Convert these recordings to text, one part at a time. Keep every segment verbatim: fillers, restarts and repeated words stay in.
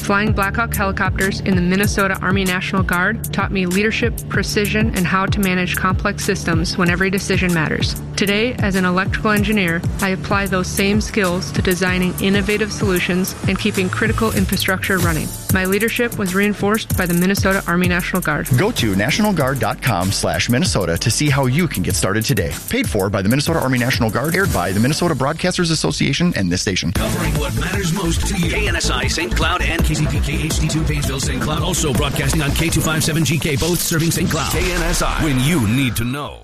Flying Black Hawk helicopters in the Minnesota Army National Guard taught me leadership, precision, and how to manage complex systems when every decision matters. Today, as an electrical engineer, I apply those same skills to designing innovative solutions and keeping critical infrastructure running. My leadership was reinforced by the Minnesota Army National Guard. Go to national guard dot com slash Minnesota to see how you can get started today. Paid for by the Minnesota Army National Guard, aired by the Minnesota Broadcasters Association and this station. Covering what matters most to you. K N S I Saint Cloud and K Z P K H D two Painesville Saint Cloud. Also broadcasting on K two fifty-seven G K, both serving Saint Cloud. K N S I, when you need to know.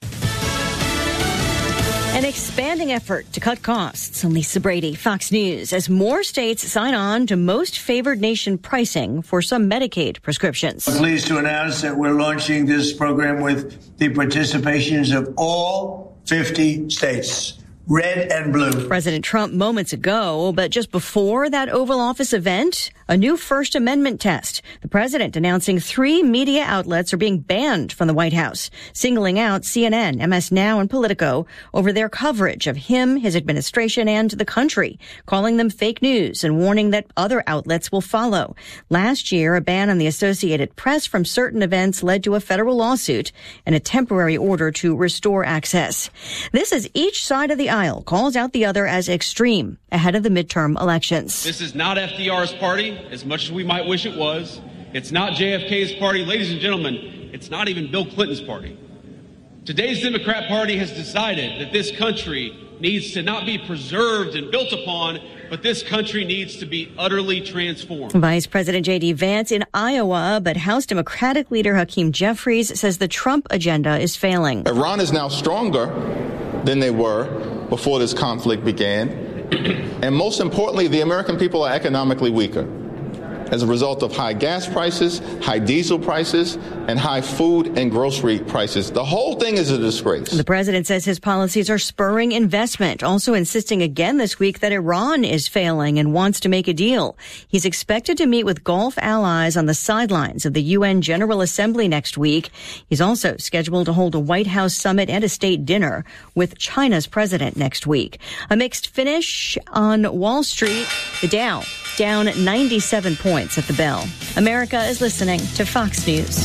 An expanding effort to cut costs. Lisa Brady, Fox News, as more states sign on to most favored nation pricing for some Medicaid prescriptions. I'm pleased to announce that we're launching this program with the participations of all fifty states. Red and blue. President Trump moments ago, but just before that Oval Office event, a new First Amendment test. The president announcing three media outlets are being banned from the White House, singling out C N N, M S Now, and Politico over their coverage of him, his administration, and the country, calling them fake news and warning that other outlets will follow. Last year, a ban on the Associated Press from certain events led to a federal lawsuit and a temporary order to restore access. This is each side of the aisle calls out the other as extreme ahead of the midterm elections. This is not F D R's party, as much as we might wish it was. It's not J F K's party. Ladies and gentlemen, it's not even Bill Clinton's party. Today's Democrat Party has decided that this country needs to not be preserved and built upon, but this country needs to be utterly transformed. Vice President J D Vance in Iowa, but House Democratic leader Hakeem Jeffries says the Trump agenda is failing. Iran is now stronger than they were before this conflict began. And most importantly, the American people are economically weaker as a result of high gas prices, high diesel prices, and high food and grocery prices. The whole thing is a disgrace. The president says his policies are spurring investment, also insisting again this week that Iran is failing and wants to make a deal. He's expected to meet with Gulf allies on the sidelines of the U N General Assembly next week. He's also scheduled to hold a White House summit and a state dinner with China's president next week. A mixed finish on Wall Street. The Dow down ninety-seven points at the bell. America is listening to Fox News.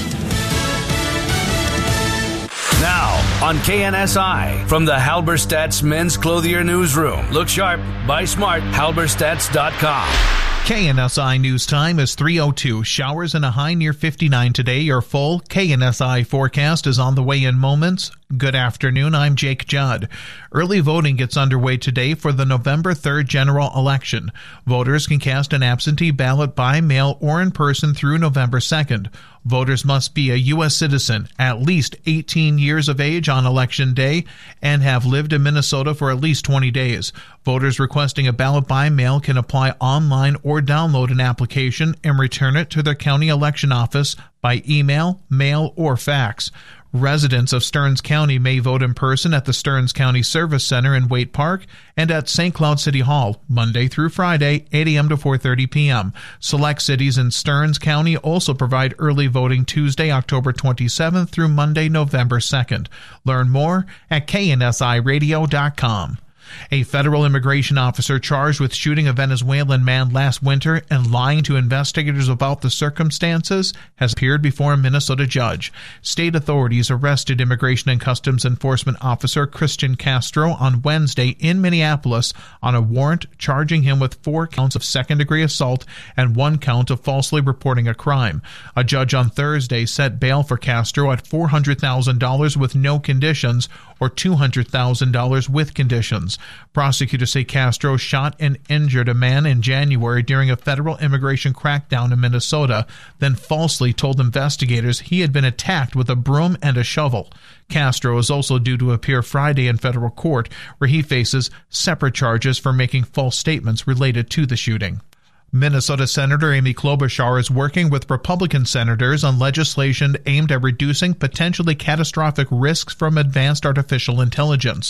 Now on K N S I, from the Halberstadt's Men's Clothier Newsroom. Look sharp, buy smart, halberstadts dot com. K N S I News Time is three oh two. Showers and a high near fifty-nine today. Your full K N S I forecast is on the way in moments. Good afternoon. I'm Jake Judd. Early voting gets underway today for the November third general election. Voters can cast an absentee ballot by mail or in person through November second. Voters must be a U S citizen, at least eighteen years of age on election day, and have lived in Minnesota for at least twenty days. Voters requesting a ballot by mail can apply online or download an application and return it to their county election office by email, mail, or fax. Residents of Stearns County may vote in person at the Stearns County Service Center in Waite Park and at Saint Cloud City Hall, Monday through Friday, eight a.m. to four thirty p.m. Select cities in Stearns County also provide early voting Tuesday, October twenty-seventh through Monday, November second. Learn more at K N S I radio dot com. A federal immigration officer charged with shooting a Venezuelan man last winter and lying to investigators about the circumstances has appeared before a Minnesota judge. State authorities arrested Immigration and Customs Enforcement Officer Christian Castro on Wednesday in Minneapolis on a warrant charging him with four counts of second-degree assault and one count of falsely reporting a crime. A judge on Thursday set bail for Castro at four hundred thousand dollars with no conditions or two hundred thousand dollars with conditions. Prosecutors say Castro shot and injured a man in January during a federal immigration crackdown in Minnesota, then falsely told investigators he had been attacked with a broom and a shovel. Castro is also due to appear Friday in federal court, where he faces separate charges for making false statements related to the shooting. Minnesota Senator Amy Klobuchar is working with Republican senators on legislation aimed at reducing potentially catastrophic risks from advanced artificial intelligence.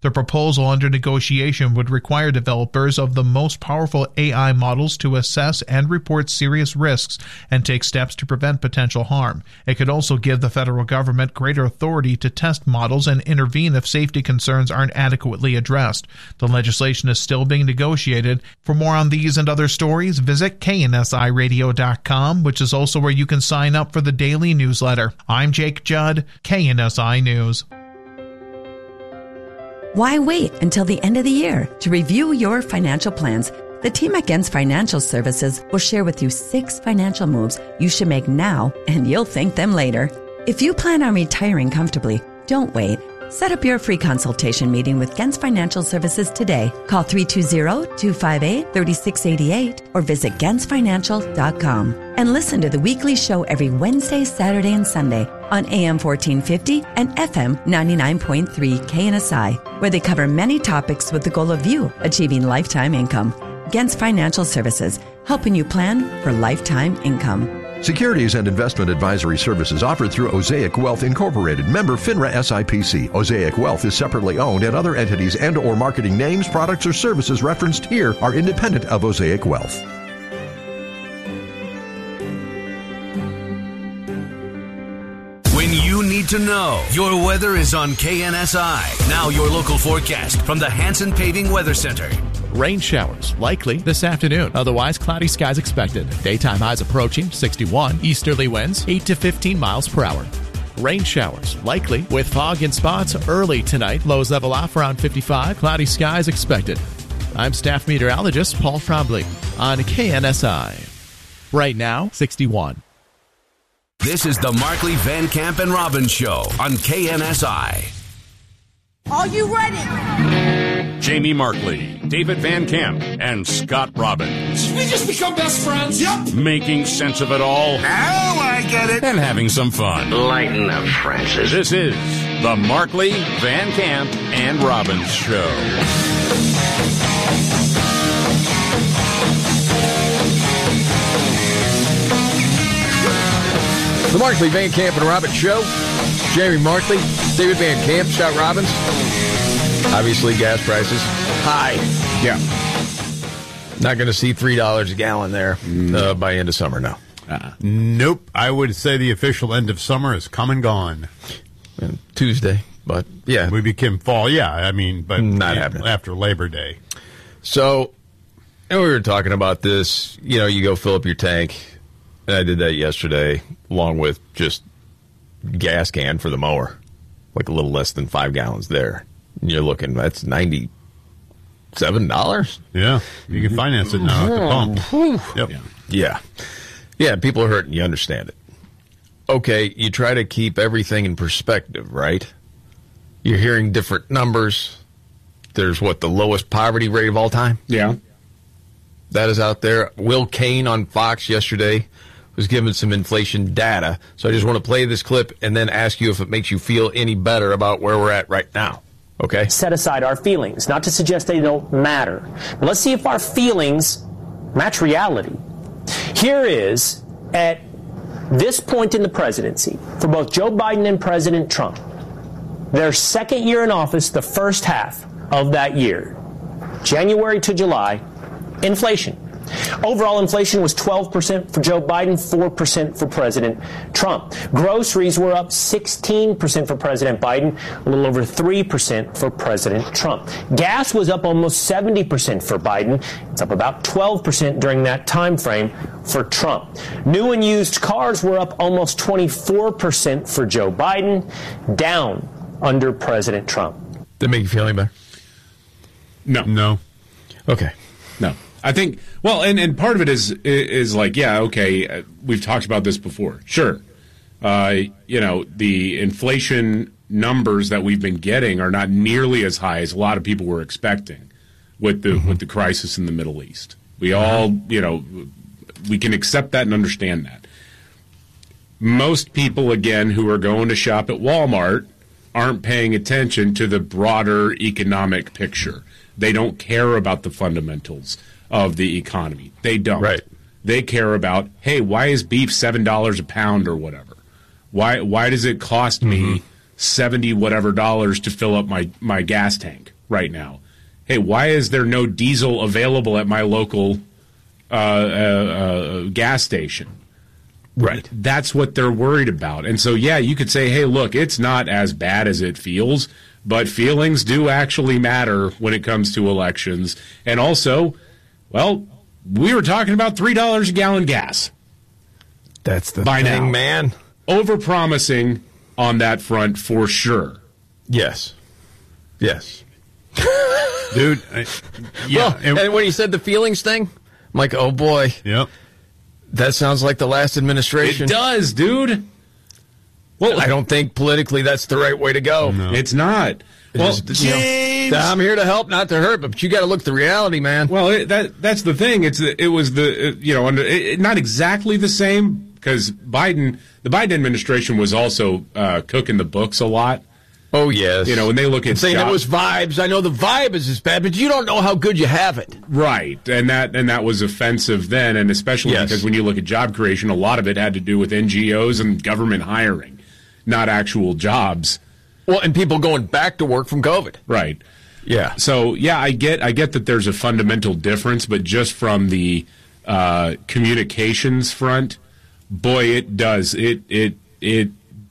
The proposal under negotiation would require developers of the most powerful A I models to assess and report serious risks and take steps to prevent potential harm. It could also give the federal government greater authority to test models and intervene if safety concerns aren't adequately addressed. The legislation is still being negotiated. For more on these and other stories, visit K N S I radio dot com, which is also where you can sign up for the daily newsletter. I'm Jake Judd, K N S I News. Why wait until the end of the year to review your financial plans? The team at Gens Financial Services will share with you six financial moves you should make now, and you'll thank them later. If you plan on retiring comfortably, don't wait. Set up your free consultation meeting with Gens Financial Services today. Call three two zero, two five eight, three six eight eight or visit gens financial dot com. And listen to the weekly show every Wednesday, Saturday, and Sunday on A M fourteen fifty and F M ninety-nine point three K N S I, where they cover many topics with the goal of you achieving lifetime income. Gens Financial Services, helping you plan for lifetime income. Securities and investment advisory services offered through Osaic Wealth Incorporated, member FINRA S I P C. Osaic Wealth is separately owned, and other entities and or marketing names, products, or services referenced here are independent of Osaic Wealth. When you need to know, your weather is on K N S I. Now your local forecast from the Hanson Paving Weather Center. Rain showers likely this afternoon. Otherwise, cloudy skies expected. Daytime highs approaching sixty-one. Easterly winds eight to fifteen miles per hour. Rain showers likely with fog in spots early tonight. Lows level off around fifty-five. Cloudy skies expected. I'm staff meteorologist Paul Trombley on K N S I. Right now, sixty-one. This is the Markley, Van Camp, and Robbins Show on K N S I. Are you ready? Jamie Markley, David Van Camp, and Scott Robbins. Did we just become best friends? Yep. Making sense of it all. Now I get it. And having some fun. Lighten up, Francis. This is the Markley, Van Camp, and Robbins Show. The Markley, Van Camp, and Robbins Show. Jamie Markley, David Van Camp, Scott Robbins. Obviously, gas prices high. Yeah. Not going to see three dollars a gallon there uh, by end of summer, no. Uh-uh. Nope. I would say the official end of summer is come and gone. And Tuesday, but yeah. We became fall, yeah. I mean, but not happening after Labor Day. So, and we were talking about this. You know, you go fill up your tank. And I did that yesterday, along with just gas can for the mower, like a little less than five gallons there. And you're looking, that's ninety-seven dollars. Yeah, you can finance it now at the pump. Yep. Yeah. yeah. Yeah, people are hurting. You understand it. Okay, you try to keep everything in perspective, right? You're hearing different numbers. There's, what, the lowest poverty rate of all time? Yeah. That is out there. Will Cain on Fox yesterday was given some inflation data. So I just want to play this clip and then ask you if it makes you feel any better about where we're at right now. Okay? Set aside our feelings, not to suggest they don't matter. But let's see if our feelings match reality. Here is, at this point in the presidency, for both Joe Biden and President Trump, their second year in office, the first half of that year, January to July, inflation. Overall inflation was twelve percent for Joe Biden, four percent for President Trump. Groceries were up sixteen percent for President Biden, a little over three percent for President Trump. Gas was up almost seventy percent for Biden. It's up about twelve percent during that time frame for Trump. New and used cars were up almost twenty-four percent for Joe Biden, down under President Trump. Did it make you feel any better? No. No. Okay. No. I think, well, and, and part of it is, is like, yeah, okay, uh, we've talked about this before. Sure. Uh, you know, the inflation numbers that we've been getting are not nearly as high as a lot of people were expecting with the mm-hmm. with the crisis in the Middle East. We all, you know, we can accept that and understand that. Most people, again, who are going to shop at Walmart aren't paying attention to the broader economic picture. They don't care about the fundamentals of the economy. They don't. Right. They care about, hey, why is beef seven dollars a pound or whatever? Why why does it cost me mm-hmm. seventy whatever dollars to fill up my, my gas tank? right now. Hey, why is there no diesel available at my local uh, uh, uh, gas station? Right. That's what they're worried about. And so, yeah, you could say, hey, look, it's not as bad as it feels, but feelings do actually matter when it comes to elections. And also, well, we were talking about three dollars a gallon gas. That's the By thing, now. man. Over-promising on that front for sure. Yes. Yes. Dude, I, yeah. Well, and when he said the feelings thing, I'm like, oh, boy. Yep. That sounds like the last administration. It does, dude. Well, I don't think politically that's the right way to go. No. It's not. Well, Just, you know, I'm here to help, not to hurt, but you got to look at the reality, man. Well, it, that that's the thing. It's it was the uh, you know under, it, not exactly the same because Biden, the Biden administration was also uh, cooking the books a lot. Oh yes, you know when they look at saying job, it was vibes. I know the vibe is as bad, but you don't know how good you have it. Right, and that and that was offensive then, and especially Yes. because when you look at job creation, a lot of it had to do with N G Os and government hiring, not actual jobs. Well, and people going back to work from COVID. Right. Yeah. So yeah, I get I get that there's a fundamental difference, but just from the uh, communications front, boy, it does it it it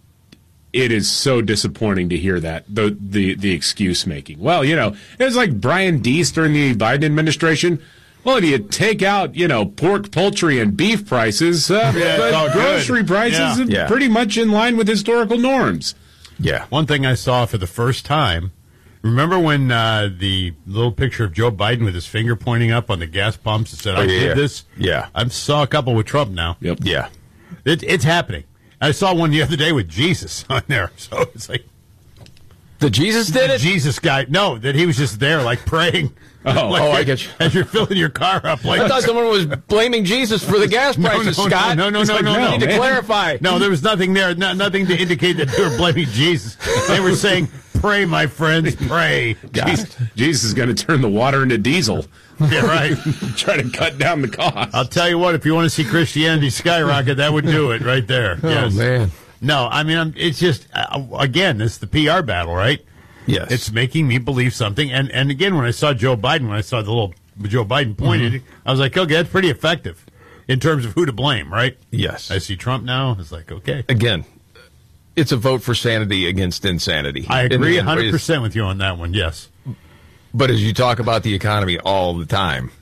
it is so disappointing to hear that the the the excuse making. Well, you know, it was like Brian Deese during the Biden administration. Well, if you take out, you know, pork, poultry, and beef prices, uh, Yeah, but it's all grocery good. prices Yeah. are Yeah. pretty much in line with historical norms. Yeah. One thing I saw for the first time, remember when uh, the little picture of Joe Biden with his finger pointing up on the gas pumps and said, I Oh, yeah, did yeah. this? Yeah. I saw a couple with Trump now. Yep. Yeah. It, it's happening. I saw one the other day with Jesus on there. So it's like. The Jesus did the it? Jesus guy. No, that he was just there, like praying. Oh, like, oh, I get you. As you're filling your car up. Like, I thought someone was blaming Jesus for the gas No, prices, no, Scott. No, no, It's no, like, no, you no. need to man. clarify. No, there was nothing there. No, nothing to indicate that they were blaming Jesus. They were saying, pray, my friends, pray. Jesus, Jesus is going to turn the water into diesel. Yeah, right. Try to cut down the cost. I'll tell you what, if you want to see Christianity skyrocket, that would do it right there. Oh, Yes. man. No, I mean, I'm, it's just, uh, again, it's the P R battle, right? Yes. It's making me believe something. And, and again, when I saw Joe Biden, when I saw the little Joe Biden pointed, Mm-hmm. I was like, okay, that's pretty effective in terms of who to blame, right? Yes. I see Trump now. It's like, okay. Again, it's a vote for sanity against insanity. I In agree the end, one hundred percent with you on that one, yes. But as you talk about the economy all the time,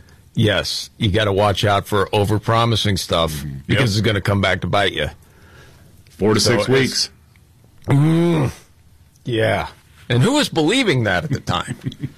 yes, you got to watch out for over-promising stuff because it's going to come back to bite you. Four to So six it's- weeks. Mm, yeah. And who was believing that at the time?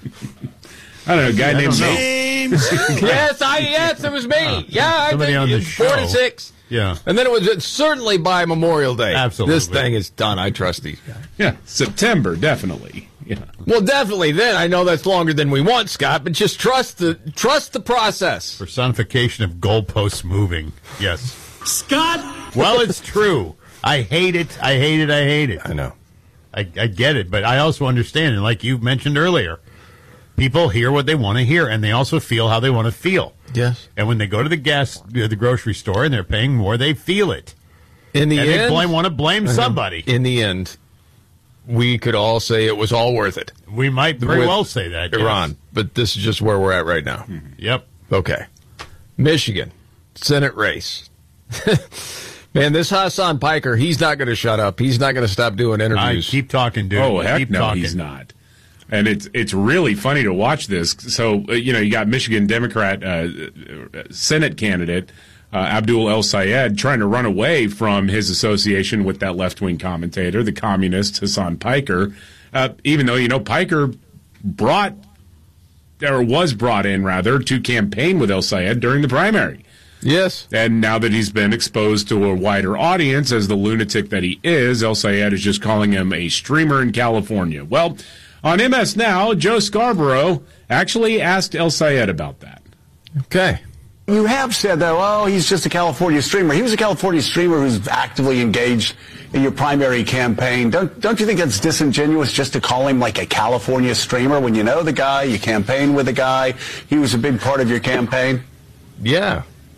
I don't know, a guy I named don't know. James. yes, I yes, it was me. Yeah, I Somebody think on the it was four show. to six. Yeah. And then it was it's certainly by Memorial Day. Absolutely. This thing is done. I trust these guys. Yeah, September, definitely. Yeah. Well, definitely then. I know that's longer than we want, Scott, but just trust the trust the process. Personification of goalposts moving. Yes. Scott! Well, it's true. I hate it. I hate it. I hate it. I know. I, I get it, but I also understand, and like you mentioned earlier, people hear what they want to hear, and they also feel how they want to feel. Yes. And when they go to the gas, uh, the grocery store, and they're paying more, they feel it. In the and end, they blame, want to blame somebody. In the end, we could all say it was all worth it. We might very With well say that. Iran, yes. but this is just where we're at right now. Yep. Okay. Michigan, Senate race. Man, this Hassan Piker, he's not going to shut up. He's not going to stop doing I interviews. keep talking, dude. Oh, heck keep no, talking. he's not. And it's it's really funny to watch this. So, uh, you know, you got Michigan Democrat uh, Senate candidate uh, Abdul El Sayed trying to run away from his association with that left-wing commentator, the communist Hassan Piker, uh, even though, you know, Piker brought, or was brought in, rather, to campaign with El Sayed during the primary. Yes. And now that he's been exposed to a wider audience as the lunatic that he is, El Sayed is just calling him a streamer in California. Well, on M S Now, Joe Scarborough actually asked El Sayed about that. Okay. You have said that, well, he's just a California streamer. He was a California streamer who's actively engaged in your primary campaign. Don't don't you think it's disingenuous just to call him like a California streamer when you know the guy, you campaign with the guy, he was a big part of your campaign? Yeah.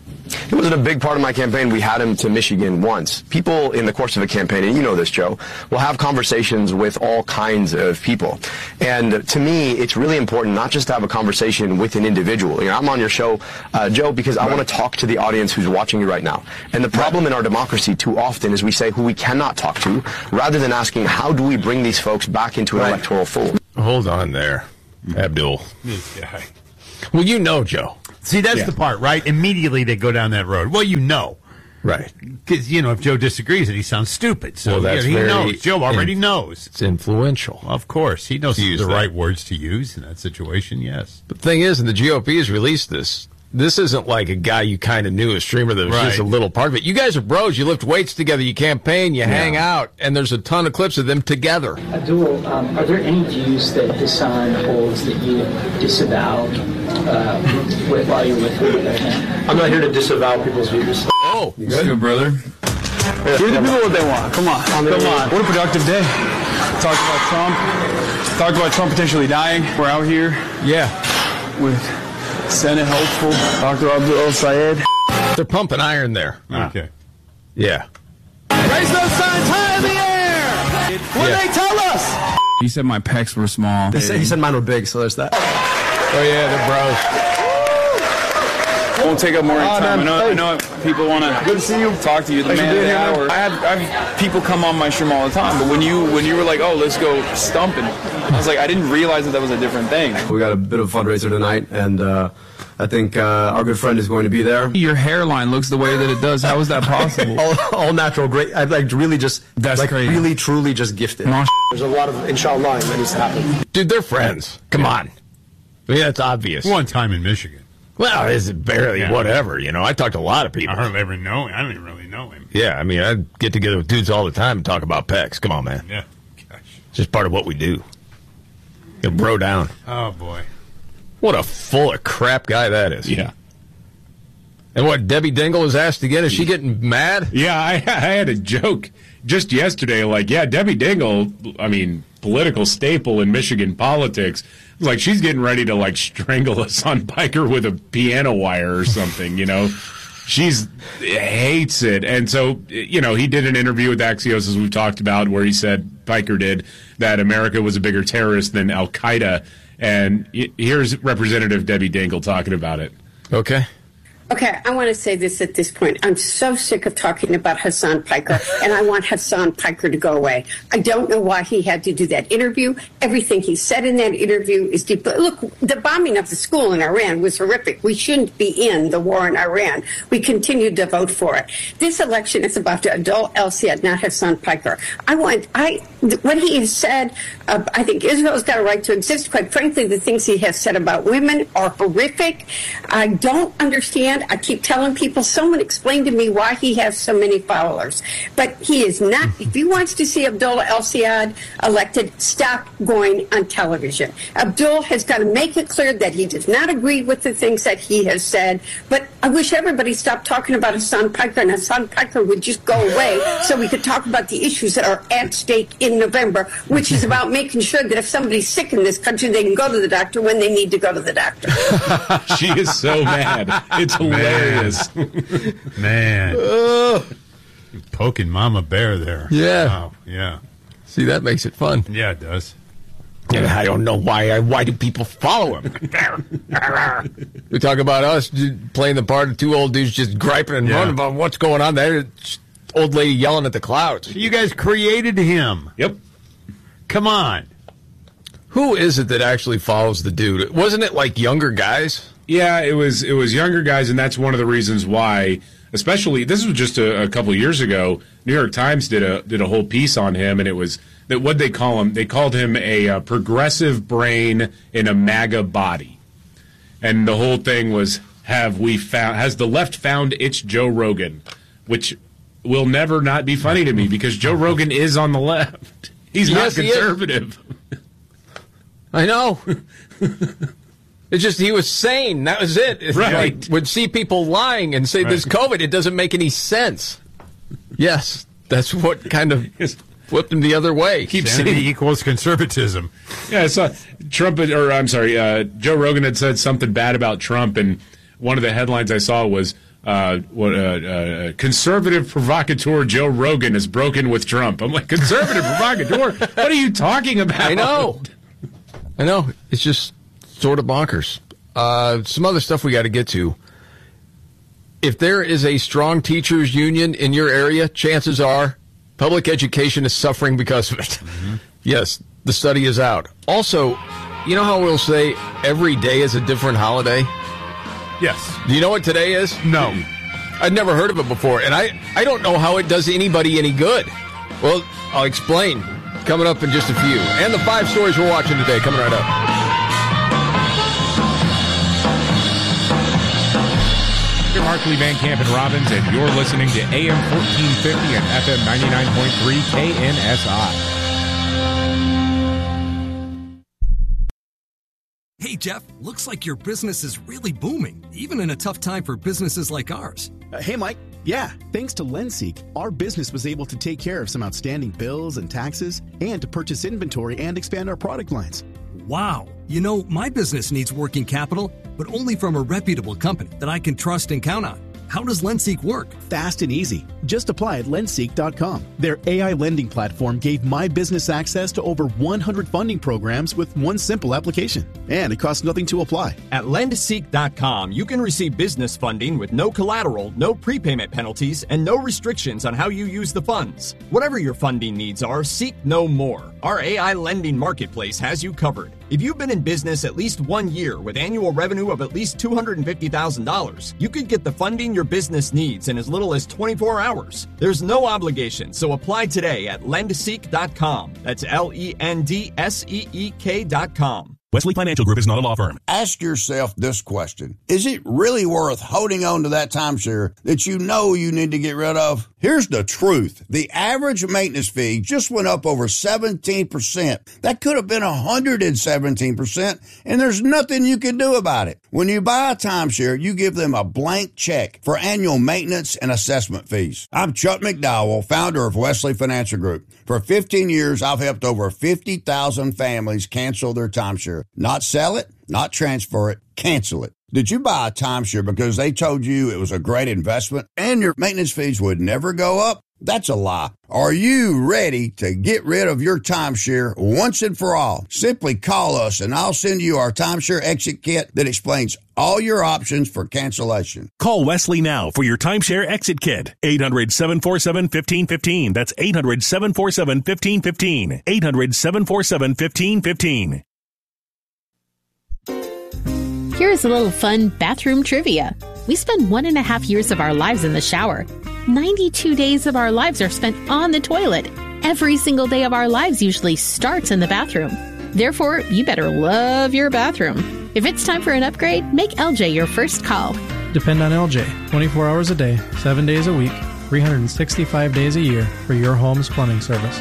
It wasn't a big part of my campaign. We had him to Michigan once. People in the course of a campaign, and you know this, Joe, will have conversations with all kinds of people. And to me, it's really important not just to have a conversation with an individual. You know, I'm on your show, uh, Joe, because I want to talk to the audience who's watching you right now. And the problem in our democracy too often is we say who we cannot talk to, rather than asking how do we bring these folks back into an right. electoral fold. Hold on there, Abdul. This guy. Well, you know, Joe. See, that's yeah. the part, right? Immediately they go down that road. Well, you know. Right. Because, you know, if Joe disagrees, then he sounds stupid. So well, that's you know, he very knows. Joe already in, knows. It's influential. Of course. He knows the that. right words to use in that situation, yes. But the thing is, and the G O P has released this, this isn't like a guy you kind of knew, a streamer that was right. just a little part of it. You guys are bros. You lift weights together. You campaign. You yeah. hang out. And there's a ton of clips of them together. Abdul, um, are there any views that Hassan holds that you disavow uh, with, while you're with him? I'm not here to disavow people's views. Oh, you good, brother? Yeah, give the people what they want. Come on. Come on. What a productive day. Talked about Trump. Talked about Trump potentially dying. We're out here. Yeah. With Senate hopeful Doctor Abdul Sayed. They're pumping iron there. Okay. Yeah. Raise those signs high in the air! What yeah. did they tell us? He said my pecs were small. He said, he said mine were big, so there's that. Oh, yeah, they're bros. Won't take up more oh, time. I know, hey. I know people want to. Good to see you. Talk to you. The man of the hour. I have, I have people come on my stream all the time, but when you when you were like, "Oh, let's go stumping," I was like, I didn't realize that that was a different thing. We got a bit of a fundraiser tonight, and uh, I think uh, our good friend is going to be there. Your hairline looks the way that it does. How is that possible? all, all natural, great. I like really just that's like crazy. Really, truly, just gifted. No, There's a lot of inshallah that needs to happen. Dude, they're friends. Come yeah. on. I mean, that's obvious. One time in Michigan. Well, it's barely yeah. whatever, you know. I talked to a lot of people. I hardly ever know him. I don't even really know him. Yeah, I mean, I get together with dudes all the time and talk about pecs. Come on, man. Yeah. Gosh. It's just part of what we do. You'll bro down. Oh, boy. What a full of crap guy that is. Yeah. And what, Debbie Dingell was asked again? Is she getting mad? Yeah, I, I had a joke just yesterday. Like, yeah, Debbie Dingell, I mean, political staple in Michigan politics. Like, she's getting ready to, like, strangle Hassan Piker with a piano wire or something, you know? She's hates it. And so, you know, he did an interview with Axios, as we've talked about, where he said, Piker did, that America was a bigger terrorist than Al-Qaeda. And here's Representative Debbie Dingell talking about it. Okay. Okay, I want to say this at this point. I'm so sick of talking about Hassan Piker, and I want Hassan Piker to go away. I don't know why he had to do that interview. Everything he said in that interview is deep. Look, the bombing of the school in Iran was horrific. We shouldn't be in the war in Iran. We continued to vote for it. This election is about Abdul El-Sayed, not Hassan Piker. I want, I, what he has said, uh, I think Israel's got a right to exist. Quite frankly, the things he has said about women are horrific. I don't understand. I keep telling people, someone explain to me why he has so many followers. But he is not, if he wants to see Abdul El-Sayed elected, stop going on television. Abdul has got to make it clear that he does not agree with the things that he has said. But I wish everybody stopped talking about Hassan Piker, and Hassan Piker would just go away so we could talk about the issues that are at stake in November, which is about making sure that if somebody's sick in this country, they can go to the doctor when they need to go to the doctor. She is so mad. It's hilarious. Man. Uh, Poking Mama Bear there. Yeah. Wow. Yeah. See, that makes it fun. Yeah, it does. Yeah, I don't know why. I, why do people follow him? We talk about us playing the part of two old dudes just griping and Yeah. running about what's going on there. Old lady yelling at the clouds. You guys created him. Yep. Come on. Who is it that actually follows the dude? Wasn't it like younger guys? Yeah, it was it was younger guys, and that's one of the reasons why, especially, this was just a, a couple of years ago, New York Times did a did a whole piece on him, and it was, that what they call him, they called him a, a progressive brain in a MAGA body. And the whole thing was, have we found, has the left found its Joe Rogan, which will never not be funny to me, because Joe Rogan is on the left. He's Yes, not he is. conservative. I know. It's just he was sane. That was it. It's Right. Like, would see people lying and say this COVID. It doesn't make any sense. Yes, that's what kind of flipped him the other way. Keep saying equals conservatism. Yeah, I saw Trump, or I'm sorry, uh, Joe Rogan had said something bad about Trump, and one of the headlines I saw was, uh, what uh, uh, conservative provocateur Joe Rogan has broken with Trump. I'm like, conservative provocateur? What are you talking about? I know. I know. It's just sort of bonkers. Uh, some other stuff we got to get to. If there is a strong teachers union in your area, chances are public education is suffering because of it. Mm-hmm. Yes, the study is out. Also, you know how we'll say every day is a different holiday? Yes. Do you know what today is? No. I'd never heard of it before, and I, I don't know how it does anybody any good. Well, I'll explain coming up in just a few. And the five stories we're watching today coming right up. You're Markley, Van Camp, and Robbins, and you're listening to A M fourteen fifty and F M ninety-nine point three K N S I. Hey, Jeff, looks like your business is really booming, even in a tough time for businesses like ours. Uh, hey, Mike. Yeah, thanks to LendSeek, our business was able to take care of some outstanding bills and taxes and to purchase inventory and expand our product lines. Wow. You know, my business needs working capital, but only from a reputable company that I can trust and count on. How does LendSeek work? Fast and easy. Just apply at lendseek dot com. Their A I lending platform gave my business access to over one hundred funding programs with one simple application. And it costs nothing to apply. At lendseek dot com, you can receive business funding with no collateral, no prepayment penalties, and no restrictions on how you use the funds. Whatever your funding needs are, seek no more. Our A I lending marketplace has you covered. If you've been in business at least one year with annual revenue of at least two hundred fifty thousand dollars, you could get the funding your business needs in as little as twenty-four hours. There's no obligation, so apply today at lendseek dot com. That's L E N D S E E K dot com. Wesley Financial Group is not a law firm. Ask yourself this question. Is it really worth holding on to that timeshare that you know you need to get rid of? Here's the truth. The average maintenance fee just went up over seventeen percent. That could have been one hundred seventeen percent, and there's nothing you can do about it. When you buy a timeshare, you give them a blank check for annual maintenance and assessment fees. I'm Chuck McDowell, founder of Wesley Financial Group. For fifteen years, I've helped over fifty thousand families cancel their timeshare. Not sell it, not transfer it, cancel it. Did you buy a timeshare because they told you it was a great investment and your maintenance fees would never go up? That's a lie. Are you ready to get rid of your timeshare once and for all? Simply call us and I'll send you our timeshare exit kit that explains all your options for cancellation. Call Wesley now for your timeshare exit kit. eight hundred, seven four seven, one five one five. That's eight hundred, seven four seven, one five one five. eight hundred, seven four seven, one five one five. Here's a little fun bathroom trivia. We spend one and a half years of our lives in the shower. ninety-two days of our lives are spent on the toilet. Every single day of our lives usually starts in the bathroom. Therefore, you better love your bathroom. If it's time for an upgrade, make L J your first call. Depend on L J twenty-four hours a day, seven days a week, three hundred sixty-five days a year for your home's plumbing service.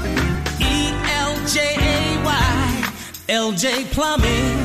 E L J A Y, L J Plumbing.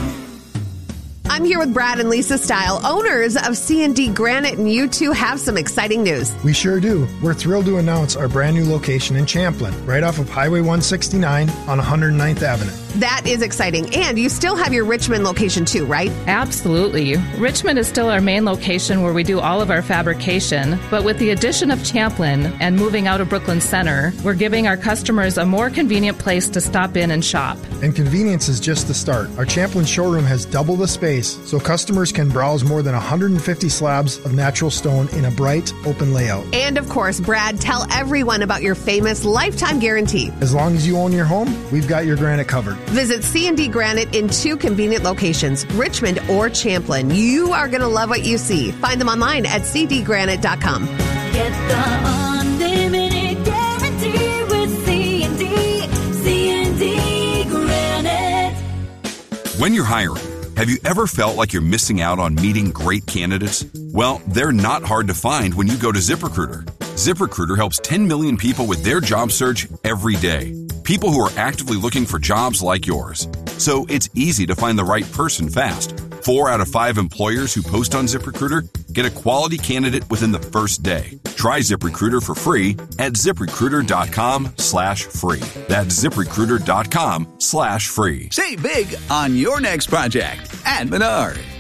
I'm here with Brad and Lisa Style, owners of C and D Granite, and you two have some exciting news. We sure do. We're thrilled to announce our brand new location in Champlin, right off of Highway one sixty-nine on one hundred ninth Avenue. That is exciting. And you still have your Richmond location too, right? Absolutely. Richmond is still our main location where we do all of our fabrication. But with the addition of Champlin and moving out of Brooklyn Center, we're giving our customers a more convenient place to stop in and shop. And convenience is just the start. Our Champlin showroom has double the space, so customers can browse more than one hundred fifty slabs of natural stone in a bright, open layout. And of course, Brad, tell everyone about your famous lifetime guarantee. As long as you own your home, we've got your granite covered. Visit C and D Granite in two convenient locations, Richmond or Champlin. You are going to love what you see. Find them online at c d granite dot com. Get the unlimited guarantee with C and D, C and D Granite. When you're hiring, have you ever felt like you're missing out on meeting great candidates? Well, they're not hard to find when you go to ZipRecruiter. ZipRecruiter helps ten million people with their job search every day. People who are actively looking for jobs like yours. So it's easy to find the right person fast. Four out of five employers who post on ZipRecruiter get a quality candidate within the first day. Try ZipRecruiter for free at ZipRecruiter.com slash free. That's ZipRecruiter.com slash free. Save big on your next project at Menard.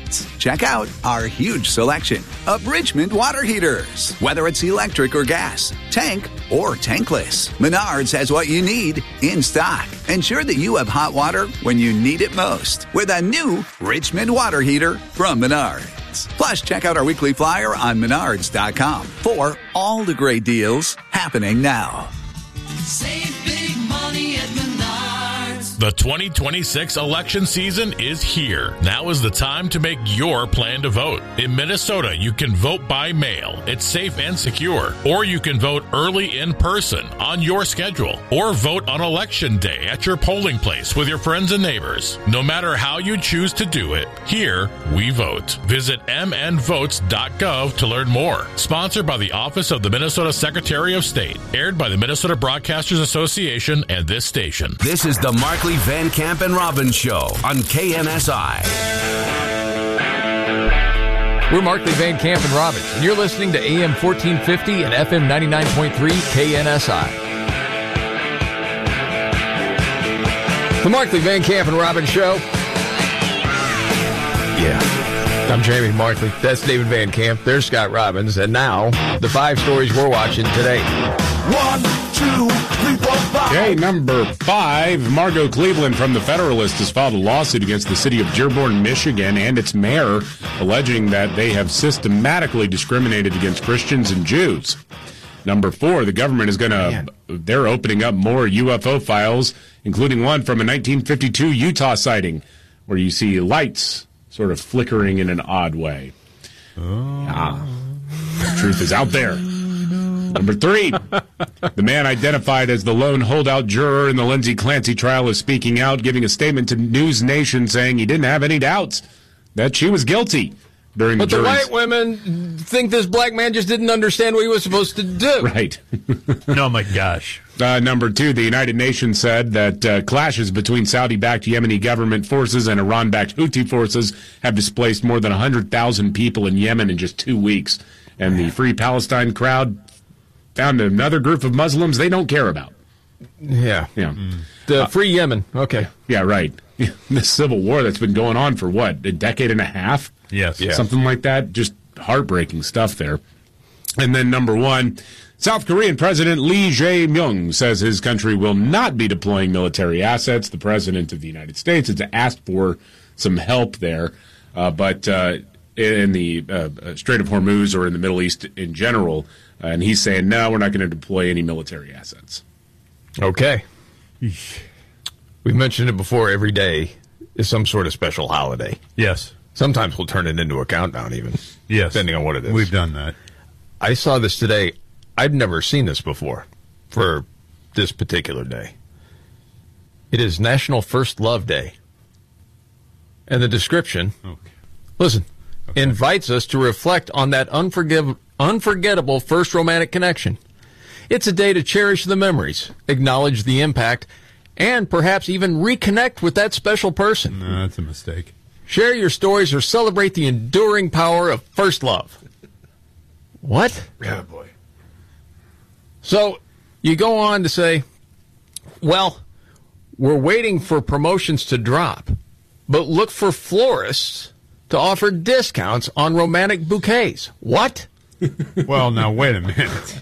Menards. Check out our huge selection of Richmond water heaters. Whether it's electric or gas, tank or tankless, Menards has what you need in stock. Ensure that you have hot water when you need it most with a new Richmond water heater from Menards. Plus, check out our weekly flyer on menards dot com for all the great deals happening now. Save big money at Menards. The twenty twenty-six election season is here. Now is the time to make your plan to vote. In Minnesota, you can vote by mail. It's safe and secure. Or you can vote early in person on your schedule. Or vote on election day at your polling place with your friends and neighbors. No matter how you choose to do it, here we vote. Visit m n votes dot gov to learn more. Sponsored by the Office of the Minnesota Secretary of State. Aired by the Minnesota Broadcasters Association and this station. This is the Markley, Van Camp, and Robbins Show on K N S I. We're Markley, Van Camp, and Robbins, and you're listening to A M fourteen fifty and F M ninety-nine point three K N S I. The Markley, Van Camp, and Robbins Show. Yeah. I'm Jamie Markley. That's David Van Camp. There's Scott Robbins. And now, the five stories we're watching today. One, two, three, four, five. Okay, number five. Margot Cleveland from The Federalist has filed a lawsuit against the city of Dearborn, Michigan, and its mayor, alleging that they have systematically discriminated against Christians and Jews. Number four, the government is going to, they're opening up more U F O files, including one from a nineteen fifty-two Utah sighting, where you see lights sort of flickering in an odd way. Oh. Ah, the truth is out there. Number three, the man identified as the lone holdout juror in the Lindsay Clancy trial is speaking out, giving a statement to News Nation saying he didn't have any doubts that she was guilty during but the jury's... But the white women think this black man just didn't understand what he was supposed to do. Right. Oh, my gosh. Uh, number two, the United Nations said that uh, clashes between Saudi-backed Yemeni government forces and Iran-backed Houthi forces have displaced more than one hundred thousand people in Yemen in just two weeks. And the Free Palestine crowd found another group of Muslims they don't care about. Yeah. Yeah. Mm. The uh, Free Yemen. Okay. Yeah, right. This civil war that's been going on for, what, a decade and a half? Yes. Yeah. Something like that. Just heartbreaking stuff there. And then number one, South Korean President Lee Jae-myung says his country will not be deploying military assets. The President of the United States has asked for some help there, uh, but uh, in the uh, Strait of Hormuz or in the Middle East in general, uh, and he's saying, no, we're not going to deploy any military assets. Okay. We've mentioned it before. Every day is some sort of special holiday. Yes. Sometimes we'll turn it into a countdown even. Yes. Depending on what it is. We've done that. I saw this today. I'd never seen this before for this particular day. It is National First Love Day. And the description, okay. listen, okay. invites us to reflect on that unforgiv- unforgettable first romantic connection. It's a day to cherish the memories, acknowledge the impact, and perhaps even reconnect with that special person. No, that's a mistake. Share your stories or celebrate the enduring power of first love. What? Yeah, boy. So you go on to say, well, we're waiting for promotions to drop, but look for florists to offer discounts on romantic bouquets. What? Well, now, wait a minute.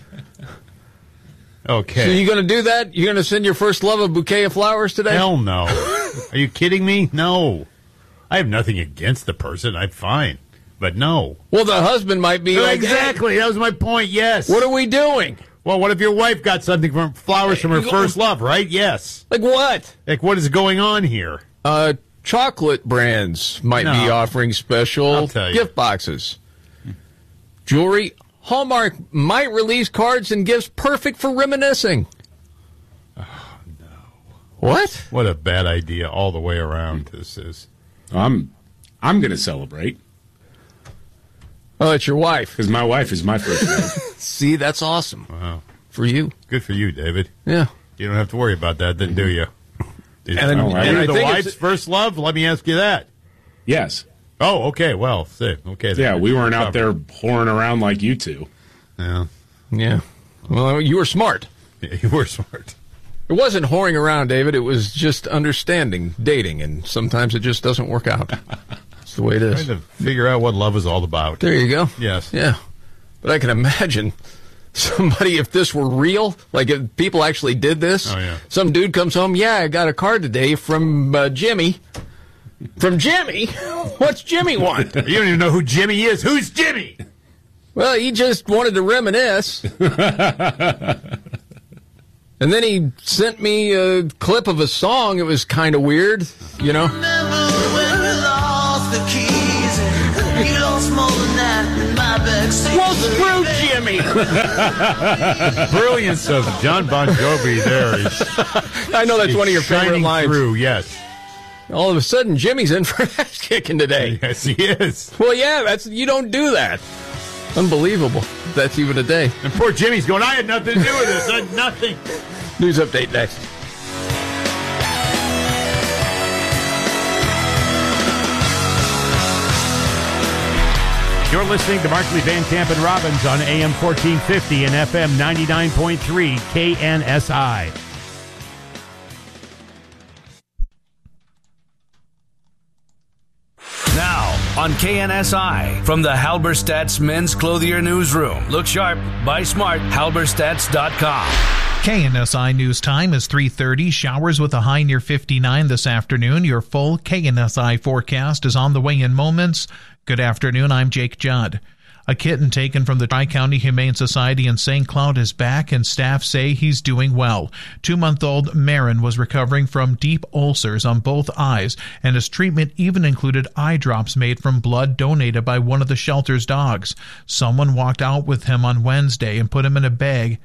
Okay. So you're going to do that? You're going to send your first love a bouquet of flowers today? Hell no. Are you kidding me? No. I have nothing against the person. I'm fine. But no. Well, the husband might be like, exactly. Hey, that was my point. Yes. What are we doing? Well, what if your wife got something from flowers from her first love, right? Yes. Like what? Like what is going on here? Uh, chocolate brands might No. be offering special I'll tell you. gift boxes. Jewelry. Hallmark might release cards and gifts perfect for reminiscing. Oh, no. What? What a bad idea all the way around this is. I'm, I'm going to celebrate. Oh, it's your wife. Because my wife is my first love. See, that's awesome. Wow. For you. Good for you, David. Yeah. You don't have to worry about that then, do you? Is, And- oh, and are I the think wife's it's- first love? Let me ask you that. Yes. Oh, okay. Well, see. Okay. then. Yeah, we weren't out there whoring around like you two. Yeah. Yeah. Well, you were smart. Yeah, you were smart. It wasn't whoring around, David. It was just understanding dating, and sometimes it just doesn't work out. That's the way it is. Trying to figure out what love is all about. There you go. Yes. Yeah. But I can imagine somebody, if this were real, like if people actually did this, oh, yeah. some dude comes home, yeah, I got a card today from uh, Jimmy. From Jimmy? What's Jimmy want? You don't even know who Jimmy is. Who's Jimmy? Well, he just wanted to reminisce. And then he sent me a clip of a song. It was kind of weird, you know? Well, screw Jimmy. The brilliance of John Bon Jovi there is. I know that's is one of your favorite shining lines. Through, yes. All of a sudden, Jimmy's in for ass kicking today. Yes, he is. Well, yeah, that's you don't do that. Unbelievable. That's even a day. And poor Jimmy's going, I had nothing to do with this. I had nothing. News update next. You're listening to Markley, Van Camp, and Robbins on A M fourteen fifty and F M ninety-nine point three K N S I. Now, on K N S I, from the Halberstadt's Men's Clothier Newsroom. Look sharp, buy smart, halberstadts dot com. K N S I News Time is three thirty. Showers with a high near fifty-nine this afternoon. Your full K N S I forecast is on the way in moments. Good afternoon, I'm Jake Judd. A kitten taken from the Tri-County Humane Society in Saint Cloud is back, and staff say he's doing well. Two-month-old Marin was recovering from deep ulcers on both eyes, and his treatment even included eye drops made from blood donated by one of the shelter's dogs. Someone walked out with him on Wednesday and put him in a bag.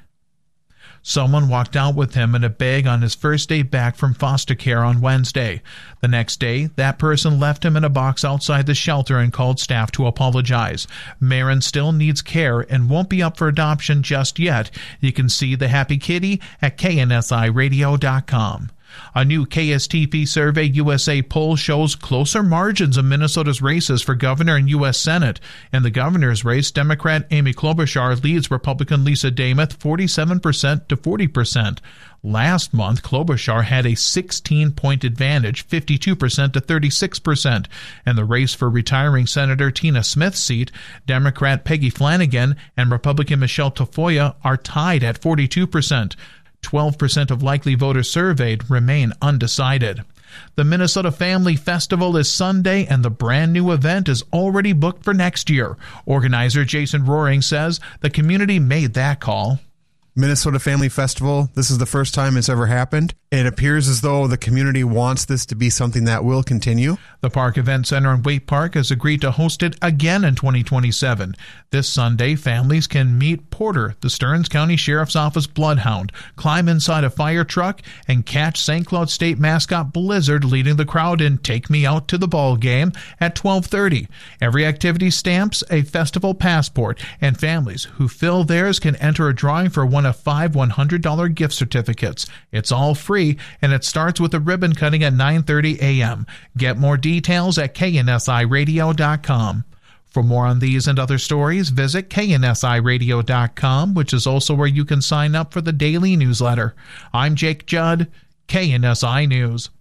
Someone walked out with him in a bag on his first day back from foster care on Wednesday. The next day, that person left him in a box outside the shelter and called staff to apologize. Marin still needs care and won't be up for adoption just yet. You can see the happy kitty at K N S I radio dot com. A new K S T P Survey U S A poll shows closer margins in Minnesota's races for governor and U S Senate. In the governor's race, Democrat Amy Klobuchar leads Republican Lisa Demuth forty-seven percent to forty percent. Last month, Klobuchar had a sixteen-point advantage, fifty-two percent to thirty-six percent. In the race for retiring Senator Tina Smith's seat, Democrat Peggy Flanagan and Republican Michelle Tafoya are tied at forty-two percent. twelve percent of likely voters surveyed remain undecided. The Minnesota Family Festival is Sunday, and the brand new event is already booked for next year. Organizer Jason Roaring says the community made that call. Minnesota Family Festival, this is the first time it's ever happened. It appears as though the community wants this to be something that will continue. The Park Event Center in Waite Park has agreed to host it again in twenty twenty-seven. This Sunday, families can meet Porter, the Stearns County Sheriff's Office bloodhound, climb inside a fire truck, and catch Saint Cloud State mascot Blizzard leading the crowd in Take Me Out to the Ball Game at twelve thirty. Every activity stamps a festival passport, and families who fill theirs can enter a drawing for one of five one hundred dollars gift certificates. It's all free, and it starts with a ribbon cutting at nine thirty a.m. Get more details at K N S I radio dot com. For more on these and other stories, visit K N S I radio dot com, which is also where you can sign up for the daily newsletter. I'm Jake Judd, K N S I News.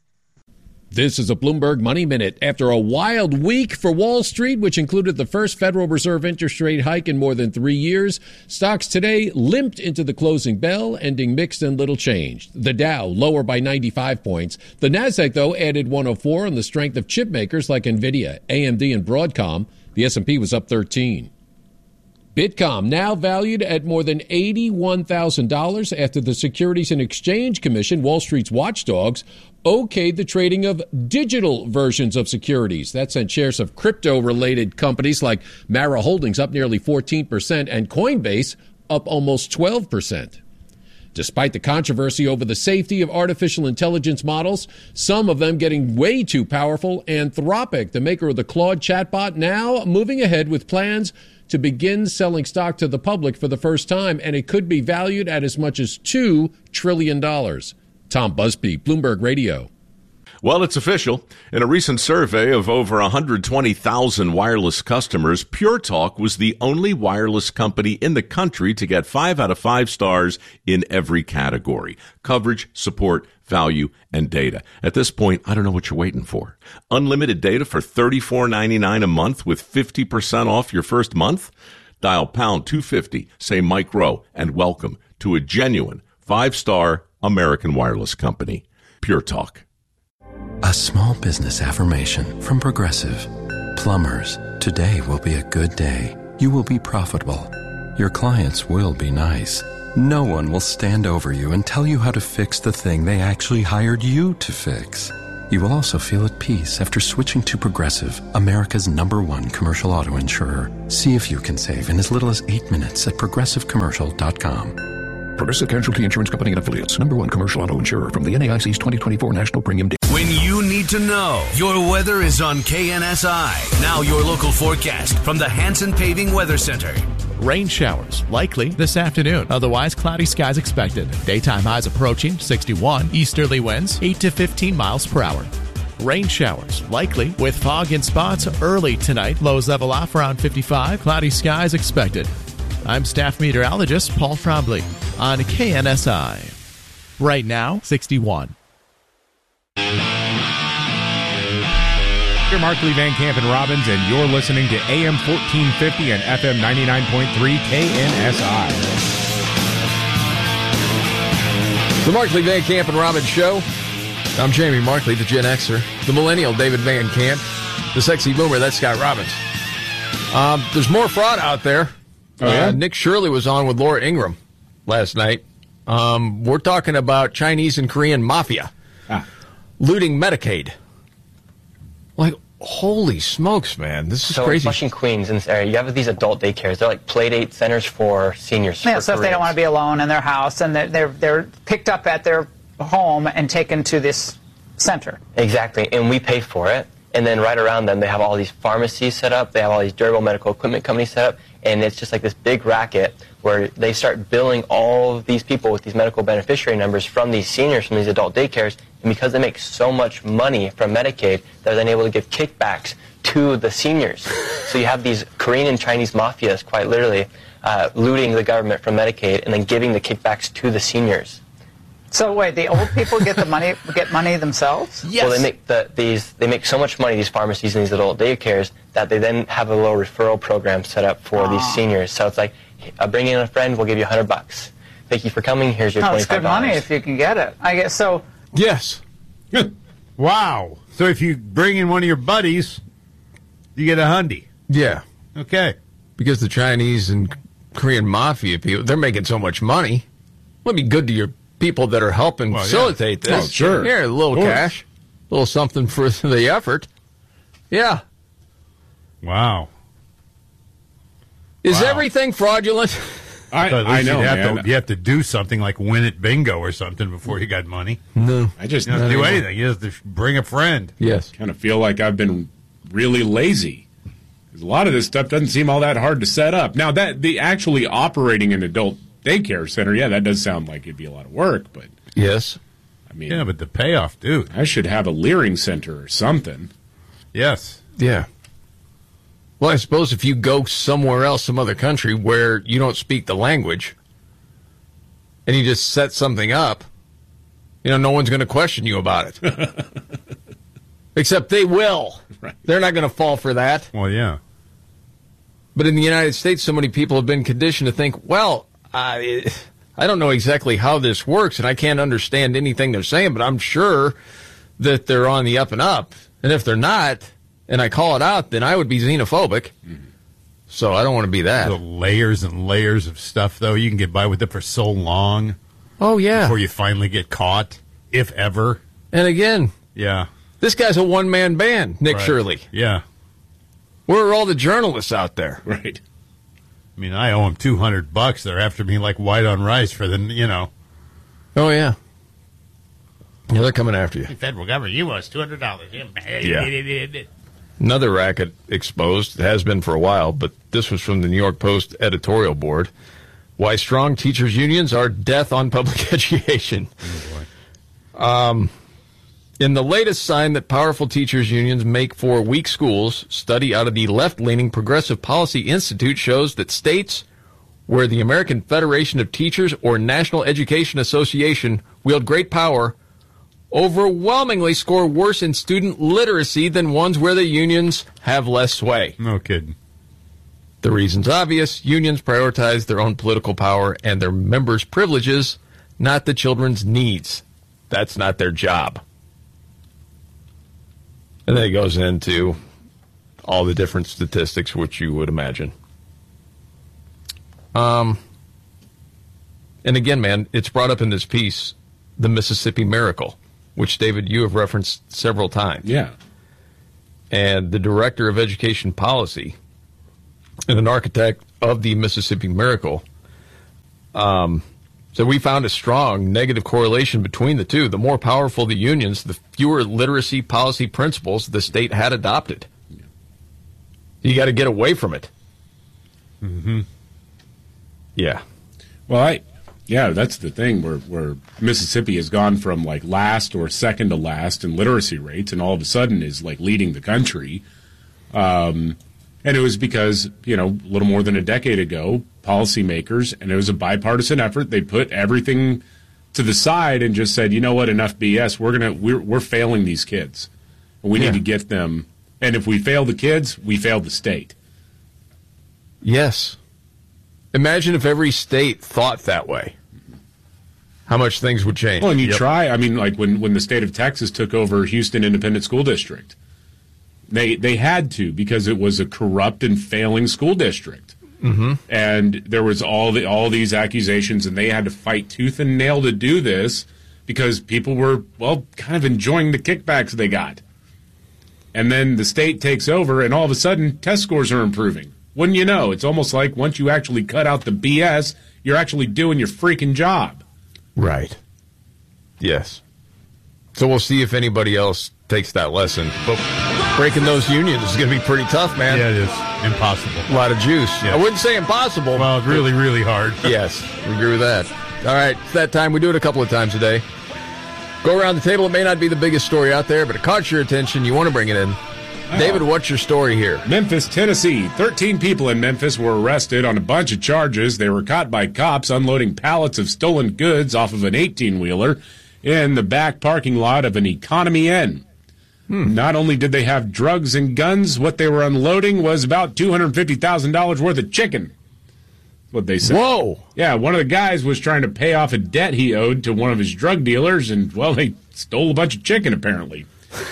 This is a Bloomberg Money Minute. After a wild week for Wall Street, which included the first Federal Reserve interest rate hike in more than three years, stocks today limped into the closing bell, ending mixed and little changed. The Dow lower by ninety-five points. The Nasdaq, though, added one oh four on the strength of chip makers like Nvidia, A M D, and Broadcom. The S and P was up thirteen. Bitcom now valued at more than eighty-one thousand dollars after the Securities and Exchange Commission, Wall Street's watchdogs, okayed the trading of digital versions of securities. That sent shares of crypto-related companies like Mara Holdings up nearly fourteen percent and Coinbase up almost twelve percent. Despite the controversy over the safety of artificial intelligence models, some of them getting way too powerful, Anthropic, the maker of the Claude chatbot, now moving ahead with plans to begin selling stock to the public for the first time, and it could be valued at as much as two trillion dollars. Tom Busby, Bloomberg Radio. Well, it's official. In a recent survey of over one hundred twenty thousand wireless customers, Pure Talk was the only wireless company in the country to get five out of five stars in every category: coverage, support, value, and data. At this point, I don't know what you're waiting for. Unlimited data for thirty-four ninety-nine a month with fifty percent off your first month? Dial pound two fifty, say Mike Rowe, and welcome to a genuine five-star American wireless company. Pure Talk. A small business affirmation from Progressive. Plumbers, today will be a good day. You will be profitable. Your clients will be nice. No one will stand over you and tell you how to fix the thing they actually hired you to fix. You will also feel at peace after switching to Progressive, America's number one commercial auto insurer. See if you can save in as little as eight minutes at progressive commercial dot com. Progressive Casualty Insurance Company and Affiliates. Number one commercial auto insurer from the N A I C's twenty twenty-four National Premium Day. When you need to know, your weather is on K N S I. Now your local forecast from the Hanson Paving Weather Center. Rain showers likely this afternoon. Otherwise, cloudy skies expected. Daytime highs approaching sixty-one. Easterly winds eight to fifteen miles per hour. Rain showers likely with fog in spots early tonight. Lows level off around fifty-five. Cloudy skies expected. I'm staff meteorologist Paul Trombley on K N S I. Right now, sixty-one. You're Markley, Van Camp, and Robbins, and you're listening to A M fourteen fifty and F M ninety-nine point three K N S I. The Markley, Van Camp, and Robbins Show. I'm Jamie Markley, the Gen Xer. The Millennial, David Van Camp. The Sexy Boomer, that's Scott Robbins. Um, there's more fraud out there. Oh, yeah? uh, Nick Shirley was on with Laura Ingraham last night. Um, we're talking about Chinese and Korean mafia ah. looting Medicaid. Like, holy smokes, man. This is so crazy. So in Flushing, Queens, in this area, you have these adult daycares. They're like play date centers for seniors. Yeah, for so if they don't want to be alone in their house, and they're, they're, they're picked up at their home and taken to this center. Exactly, and we pay for it. And then right around them, they have all these pharmacies set up. They have all these durable medical equipment companies set up. And it's just like this big racket where they start billing all of these people with these medical beneficiary numbers from these seniors, from these adult daycares. And because they make so much money from Medicaid, they're then able to give kickbacks to the seniors. So you have these Korean and Chinese mafias, quite literally, uh, looting the government from Medicaid and then giving the kickbacks to the seniors. So wait, the old people get the money, get money themselves? Yes. Well, they make the, these they make so much money, these pharmacies and these adult daycares, that they then have a little referral program set up for oh. these seniors. So it's like, uh, bring in a friend, we'll give you a hundred bucks. Thank you for coming. Here's your oh, twenty-five it's dollars. good money if you can get it. I guess so. Yes. Wow. So if you bring in one of your buddies, you get a hundy. Yeah. Okay. Because the Chinese and Korean mafia people, they're making so much money. It'd be good to your people that are helping well, facilitate yeah. this. Oh, sure. Here, a little cash, a little something for the effort. Yeah. Wow. Is wow. everything fraudulent? I, so I know, have man. To, you have to do something like win at bingo or something before you got money. No. I just you don't do do anything. You just bring a friend. Yes. Kind of feel like I've been really lazy. Because a lot of this stuff doesn't seem all that hard to set up. Now, that the actually operating an adult daycare center, yeah, that does sound like it'd be a lot of work, but yes, I mean, yeah, but the payoff, dude, I should have a Leering Center or something. Yes, yeah. Well, I suppose if you go somewhere else, some other country where you don't speak the language, and you just set something up, you know, no one's going to question you about it, except they will. Right. They're not going to fall for that. Well, yeah. But in the United States, so many people have been conditioned to think, well, I, I don't know exactly how this works, and I can't understand anything they're saying, but I'm sure that they're on the up and up. And if they're not, and I call it out, then I would be xenophobic. Mm-hmm. So I don't want to be that. The layers and layers of stuff, though. You can get by with it for so long. Oh, yeah. Before you finally get caught, if ever. And again, yeah, this guy's a one-man band, Nick right. Shirley. Yeah. Where are all the journalists out there? Right. I mean, I owe them two hundred bucks. They're after me like white on rice for the, you know. Oh, yeah. Yeah, they're coming after you. Federal government, you owe us two hundred dollars. Yeah. Another racket exposed. It has been for a while, but this was from the New York Post editorial board. Why strong teachers' unions are death on public education. Oh, boy. Um, In the latest sign that powerful teachers unions make for weak schools, study out of the left-leaning Progressive Policy Institute shows that states where the American Federation of Teachers or National Education Association wield great power overwhelmingly score worse in student literacy than ones where the unions have less sway. No kidding. The reason's obvious. Unions prioritize their own political power and their members' privileges, not the children's needs. That's not their job. And then it goes into all the different statistics, which you would imagine. Um, and again, man, it's brought up in this piece, the Mississippi Miracle, which, David, you have referenced several times. Yeah. And the director of education policy and an architect of the Mississippi Miracle um, said we found a strong negative correlation between the two. The more powerful the unions, the fewer literacy policy principles the state had adopted. You got to get away from it. Mm-hmm. Yeah. Well, I, yeah, that's the thing where, where Mississippi has gone from like last or second to last in literacy rates and all of a sudden is like leading the country. Um, and it was because, you know, a little more than a decade ago, policymakers, and it was a bipartisan effort, they put everything to the side and just said, you know what, enough B S. We're going to, we're, we're failing these kids. And we Yeah. need to get them. And if we fail the kids, we fail the state. Yes. Imagine if every state thought that way. How much things would change. Well, and you Yep. try, I mean, like when, when the state of Texas took over Houston Independent School District, they they had to because it was a corrupt and failing school district. Mm-hmm. And there was all the all these accusations, and they had to fight tooth and nail to do this because people were, well, kind of enjoying the kickbacks they got. And then the state takes over, and all of a sudden, test scores are improving. Wouldn't you know? It's almost like once you actually cut out the B S, you're actually doing your freaking job. Right. Yes. So we'll see if anybody else takes that lesson. But breaking those unions is going to be pretty tough, man. Yeah, it is. Impossible. A lot of juice. Yeah. I wouldn't say impossible. Well, really, really hard. Yes, we agree with that. All right, it's that time. We do it a couple of times a day. Go around the table. It may not be the biggest story out there, but it caught your attention. You want to bring it in. David, what's your story here? Memphis, Tennessee. thirteen people in Memphis were arrested on a bunch of charges. They were caught by cops unloading pallets of stolen goods off of an eighteen-wheeler in the back parking lot of an Economy Inn. Hmm. Not only did they have drugs and guns, what they were unloading was about two hundred fifty thousand dollars worth of chicken. What they said. Whoa! Yeah, one of the guys was trying to pay off a debt he owed to one of his drug dealers, and, well, they stole a bunch of chicken, apparently.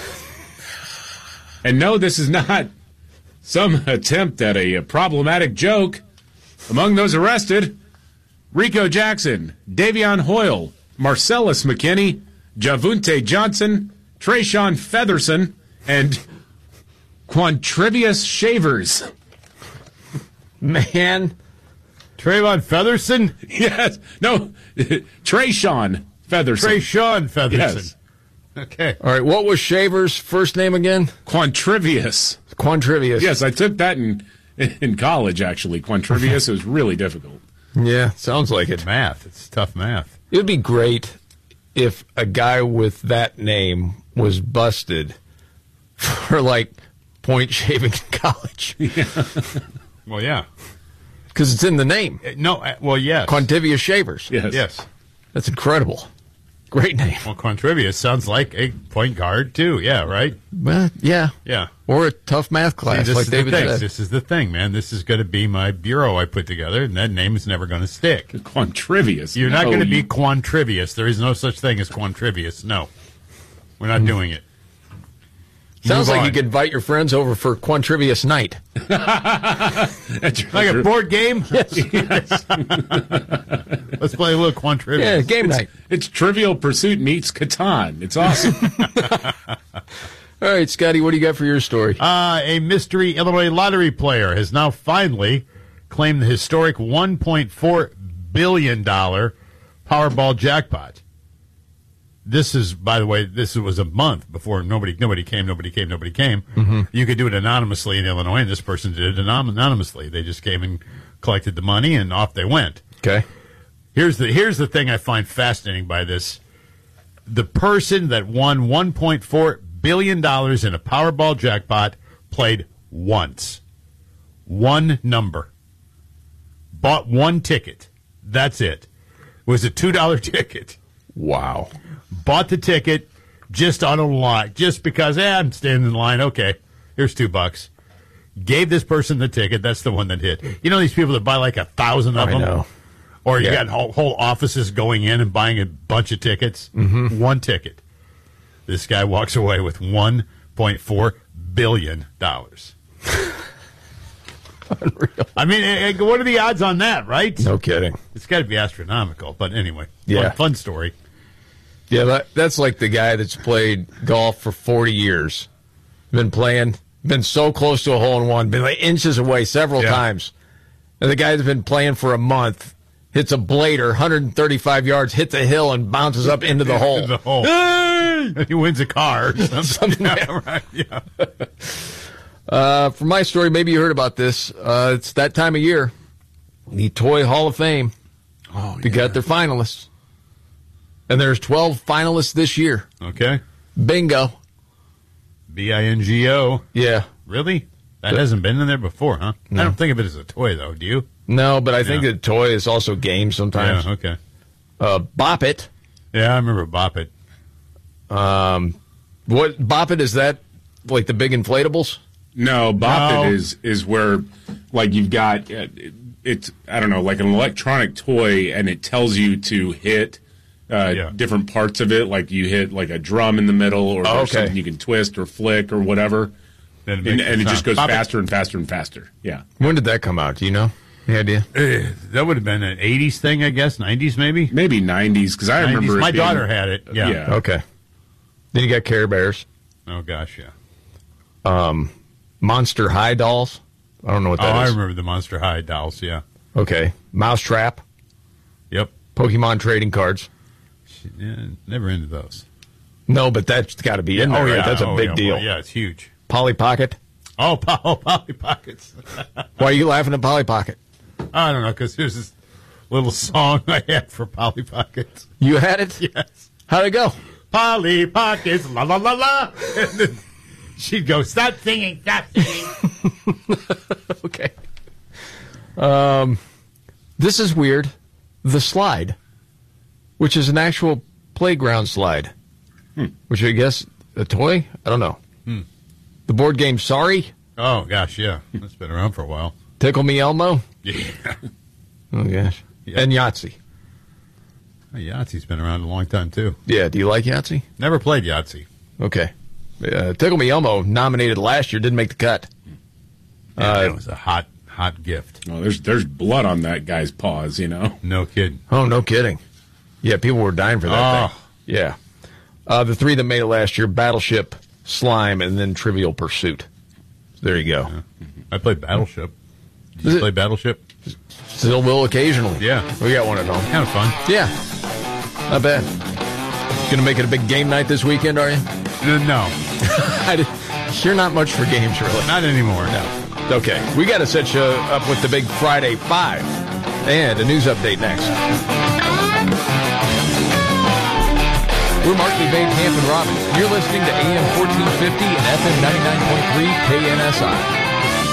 And no, this is not some attempt at a, a problematic joke. Among those arrested, Rico Jackson, Davion Hoyle, Marcellus McKinney, Javunte Johnson, Trayshawn Featherson, and Quantrivius Shavers. Man. Trayvon Featherson? Yes. No, Trayshawn Featherson. Trayshawn Featherson. Yes. Okay. All right, what was Shaver's first name again? Quantrivius. Quantrivius. Yes, I took that in in college, actually. Quantrivius. It was really difficult. Yeah, sounds like it. Math. It's tough math. It would be great if a guy with that name was busted for, like, point shaving in college. Yeah. Well, yeah. Because it's in the name. Uh, No, uh, well, yes. Quantrivius Shavers. Yes. Yes. That's incredible. Great name. Well, Quantrivius sounds like a point guard, too. Yeah, right? Well, yeah. Yeah. Or a tough math class, See, this like is David the thing. said. This is the thing, man. This is going to be my bureau I put together, and that name is never going to stick. Quantrivius. You're not No, going to be you- Quantrivius. There is no such thing as Quantrivius. No. We're not doing it. Sounds Move like on. you could invite your friends over for Quantrivius night. That's Like a board game? Yes. Let's play a little Quantrivius. Yeah, game night. It's Trivial Pursuit meets Catan. It's awesome. All right, Scotty, what do you got for your story? Uh, a mystery Illinois lottery player has now finally claimed the historic one point four billion dollars Powerball jackpot. This is, by the way, this was a month before nobody nobody came, nobody came, nobody came. Mm-hmm. You could do it anonymously in Illinois, and this person did it anon- anonymously. They just came and collected the money, and off they went. Okay. Here's the here's the thing I find fascinating by this. the person that won one point four billion dollars in a Powerball jackpot played once. One number. Bought one ticket. That's it. It was a two dollar ticket. Wow. Bought the ticket just on a line, just because, eh, I'm standing in line. Okay, here's two bucks. Gave this person the ticket. That's the one that hit. You know these people that buy like a thousand of I them? know. Or you Yeah. got whole, whole offices going in and buying a bunch of tickets? Mhm. One ticket. This guy walks away with one point four billion dollars. Unreal. I mean, eh, eh, what are the odds on that, right? No kidding. It's got to be astronomical. But anyway, Yeah. fun, fun story. Yeah, that, that's like the guy that's played golf for forty years. Been playing, been so close to a hole-in-one, been like inches away several Yeah. times. And the guy that's been playing for a month hits a blader, one hundred thirty-five yards, hits a hill, and bounces up into the hole. The hole. Hey! He wins a car or something. Something like Yeah, right, yeah. Uh, for my story, maybe you heard about this. Uh, it's that time of year. The Toy Hall of Fame. Oh, They yeah. got their finalists. And there's twelve finalists this year. Okay. Bingo. B I N G O. Yeah. Really? That hasn't been in there before, huh? No. I don't think of it as a toy, though. Do you? No, but I think Yeah. that toy is also game sometimes. Yeah, okay. Uh, Bop It. Yeah, I remember Bop It. Um, what Bop It is that? Like the big inflatables? No, Bop No. It is is where like you've got uh, it's I don't know like an electronic toy and it tells you to hit uh, Yeah. different parts of it. Like you hit like a drum in the middle or Oh, there's okay. something you can twist or flick or whatever, Then it and, makes and it the just sound. goes Bop It. faster and faster and faster. Yeah. When did that come out? Do you know? Any idea? Eh, that would have been an eighties thing, I guess. nineties, maybe? Maybe nineties because I nineties. remember it My being- daughter had it. Yeah. Yeah. Okay. Then you got Care Bears. Oh, gosh, yeah. Um, Monster High dolls. I don't know what Oh, that I is. remember the Monster High dolls, yeah. Okay. Mousetrap. Yep. Pokemon trading cards. Yeah, never into those. No, but that's got to be in there, oh, right? yeah. That's a oh, big yeah. deal. Well, yeah, it's huge. Polly Pocket. Oh, oh Polly Pockets. Why are you laughing at Polly Pocket? I don't know, because there's this little song I had for Polly Pockets. You had it? Yes. How'd it go? Polly Pockets, la la la la. And then she'd go, stop singing, stop singing. Okay. Um, this is weird. The slide, which is an actual playground slide, Hmm. which I guess a toy. I don't know. Hmm. The board game Sorry, Oh, gosh, yeah. That's been around for a while. Tickle Me Elmo. Yeah. Oh gosh, Yeah. and Yahtzee. Oh, Yahtzee's been around a long time, too. Yeah. Do you like Yahtzee? Never played Yahtzee. Okay. Uh, Tickle Me Elmo, nominated last year, didn't make the cut. Yeah, Uh, it was a hot, hot gift. Oh, there's there's blood on that guy's paws. You know. No kidding. Oh, no kidding. Yeah, people were dying for that Oh. thing. Yeah. Uh, the three that made it last year, Battleship, Slime, and then Trivial Pursuit. There you go. I played Battleship. Did Is you it- play Battleship? Still will occasionally. Yeah. We got one at home. Kind of fun. Yeah. Not bad. Gonna make it a big game night this weekend, are you? Uh, No, I did- You're not much for games, really. not anymore. No. Okay. We got to set you up with the big Friday Five and a news update next. We're Mark Lee, Van Camp, and Robin. You're listening to A M fourteen fifty and F M ninety-nine point three K N S I.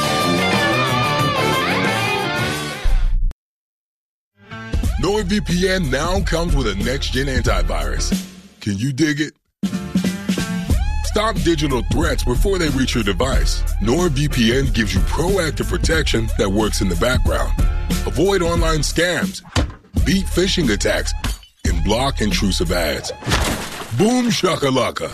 NordVPN now comes with a next-gen antivirus. Can you dig it? Stop digital threats before they reach your device. NordVPN gives you proactive protection that works in the background. Avoid online scams, beat phishing attacks, and block intrusive ads. Boom shakalaka.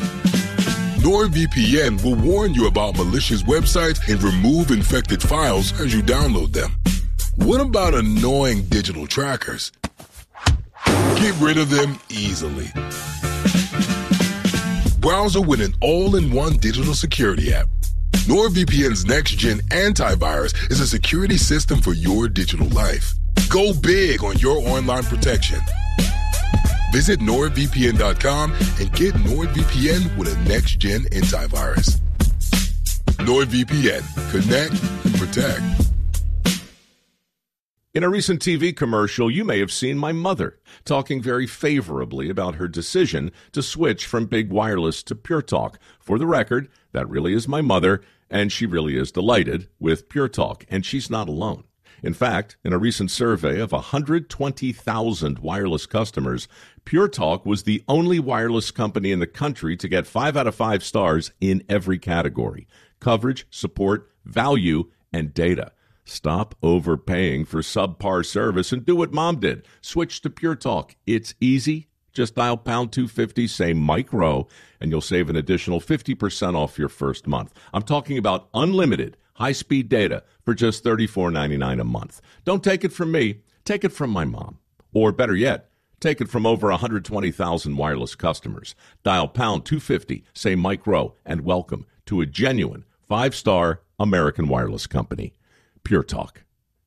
NordVPN will warn you about malicious websites and remove infected files as you download them. What about annoying digital trackers? Get rid of them easily. Browser with an all-in-one digital security app. NordVPN's next-gen antivirus is a security system for your digital life. Go big on your online protection. Visit nord V P N dot com and get NordVPN with a next-gen antivirus. NordVPN. Connect and protect. In a recent T V commercial, you may have seen my mother talking very favorably about her decision to switch from Big Wireless to Pure Talk. For the record, that really is my mother, and she really is delighted with Pure Talk, and she's not alone. In fact, in a recent survey of one hundred twenty thousand wireless customers, Pure Talk was the only wireless company in the country to get five out of five stars in every category: coverage, support, value, and data. Stop overpaying for subpar service and do what Mom did. Switch to Pure Talk. It's easy. Just dial pound two fifty, say Mike Rowe, and you'll save an additional fifty percent off your first month. I'm talking about unlimited high-speed data for just thirty-four ninety-nine a month. Don't take it from me. Take it from my mom. Or better yet, take it from over one hundred twenty thousand wireless customers. Dial pound two fifty, say Mike Rowe, and welcome to a genuine five-star American wireless company. Pure Talk.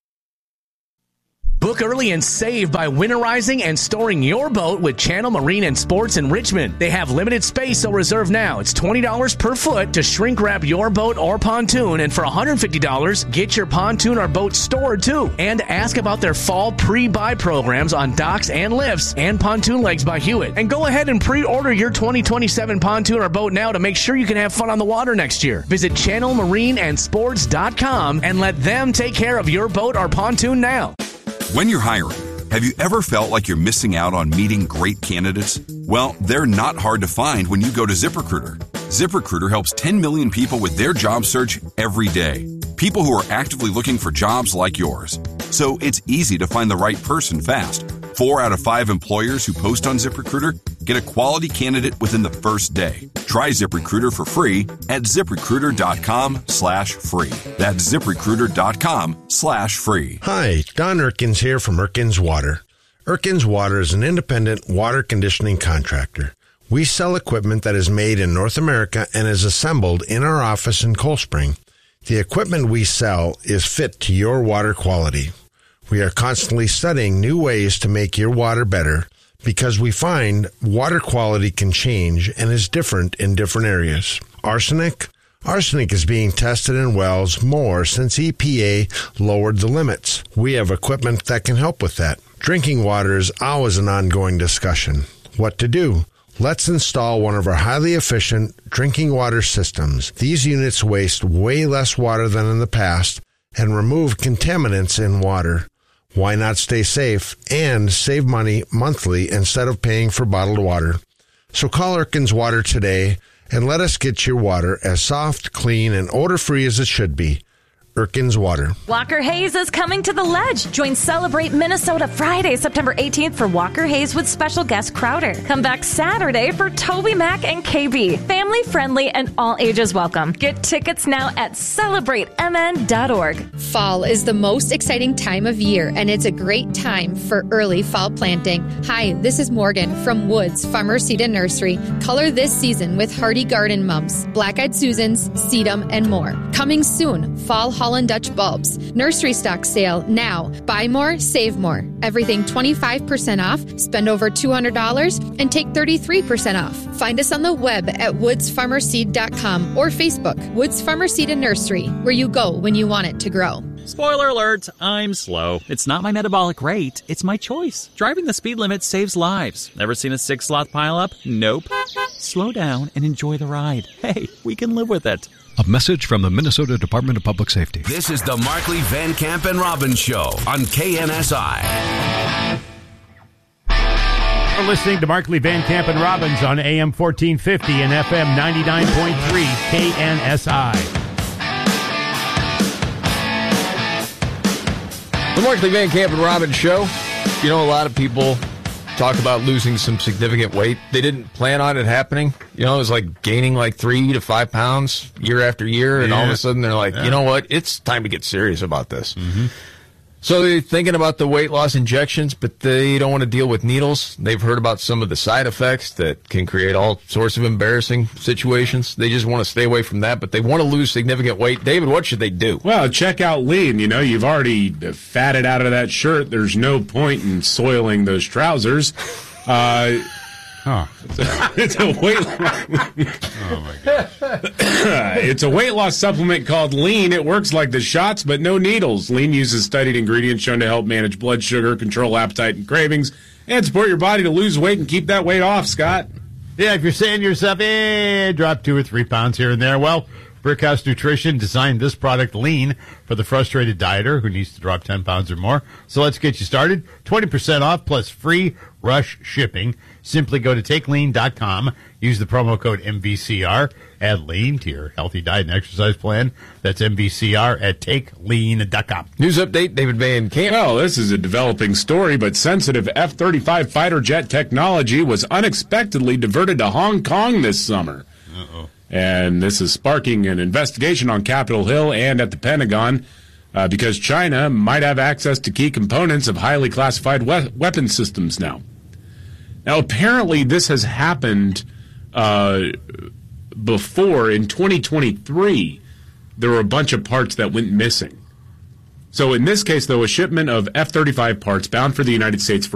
Book early and save by winterizing and storing your boat with Channel Marine and Sports in Richmond. They have limited space, so reserve now. It's twenty dollars per foot to shrink wrap your boat or pontoon, and for one hundred fifty dollars, get your pontoon or boat stored too. And ask about their fall pre-buy programs on docks and lifts and pontoon legs by Hewitt. And go ahead and pre-order your twenty twenty-seven pontoon or boat now to make sure you can have fun on the water next year. Visit channel marine and sports dot com and let them take care of your boat or pontoon now. When you're hiring, have you ever felt like you're missing out on meeting great candidates? Well, they're not hard to find when you go to ZipRecruiter. ZipRecruiter helps ten million people with their job search every day. People who are actively looking for jobs like yours. So it's easy to find the right person fast. Four out of five employers who post on ZipRecruiter get a quality candidate within the first day. Try ZipRecruiter for free at ZipRecruiter.com slash free. That's ZipRecruiter.com slash free. Hi, Don Erkins here from Erkins Water. Erkins Water is an independent water conditioning contractor. We sell equipment that is made in North America and is assembled in our office in Cold Spring. The equipment we sell is fit to your water quality. We are constantly studying new ways to make your water better because we find water quality can change and is different in different areas. Arsenic? Arsenic is being tested in wells more since E P A lowered the limits. We have equipment that can help with that. Drinking water is always an ongoing discussion. What to do? Let's install one of our highly efficient drinking water systems. These units waste way less water than in the past and remove contaminants in water. Why not stay safe and save money monthly instead of paying for bottled water? So call Erkins Water today and let us get your water as soft, clean, and odor-free as it should be. Erkins Water. Walker Hayes is coming to the Ledge. Join Celebrate Minnesota Friday, September eighteenth for Walker Hayes with special guest Crowder. Come back Saturday for Toby Mac and K B. Family friendly and all ages welcome. Get tickets now at celebrate m n dot org. Fall is the most exciting time of year, and it's a great time for early fall planting. Hi, this is Morgan from Woods Farmer Seed and Nursery. Color this season with hardy garden mums, black-eyed Susans, sedum, and more. Coming soon, fall Holland Dutch bulbs. Nursery stock sale now. Buy more, save more. Everything twenty-five percent off. Spend over two hundred dollars and take thirty-three percent off. Find us on the web at woods farmer seed dot com or Facebook, Woods Farmer Seed and Nursery, where you go when you want it to grow. Spoiler alert, I'm slow. It's not my metabolic rate, it's my choice. Driving the speed limit saves lives. Ever seen a six-sloth pileup? Nope. Slow down and enjoy the ride. Hey, we can live with it. A message from the Minnesota Department of Public Safety. This is the Markley, Van Camp, and Robbins Show on K N S I. You're listening to Markley, Van Camp, and Robbins on A M fourteen fifty and F M ninety-nine point three K N S I. The Markley, Van Camp, and Robbins Show. You know, a lot of people talk about losing some significant weight. They didn't plan on it happening. You know, it was like gaining like three to five pounds year after year, and yeah. all of a sudden they're like, yeah. you know what? It's time to get serious about this. Mm-hmm. So they're thinking about the weight loss injections, but they don't want to deal with needles. They've heard about some of the side effects that can create all sorts of embarrassing situations. They just want to stay away from that, but they want to lose significant weight. David, what should they do? Well, check out lean. You know, you've already fatted out of that shirt. There's no point in soiling those trousers. Uh, Huh. It's a, it's a weight loss. Oh my gosh. It's a weight loss supplement called Lean. It works like the shots, but no needles. Lean uses studied ingredients shown to help manage blood sugar, control appetite and cravings, and support your body to lose weight and keep that weight off, Scott. Yeah, if you're saying to yourself, eh, drop two or three pounds here and there, well, Brickhouse Nutrition designed this product, Lean, for the frustrated dieter who needs to drop ten pounds or more. So let's get you started. twenty percent off plus free rush shipping. Simply go to take lean dot com, use the promo code M V C R, add Lean to your healthy diet and exercise plan. That's M V C R at take lean dot com. News update, David Van Camp. Well, this is a developing story, but sensitive F thirty-five fighter jet technology was unexpectedly diverted to Hong Kong this summer. Uh-oh. And this is sparking an investigation on Capitol Hill and at the Pentagon uh, because China might have access to key components of highly classified we- weapon systems now. Now, apparently this has happened uh, before. In twenty twenty-three, there were a bunch of parts that went missing. So in this case, though, a shipment of F thirty-five parts bound for the United States for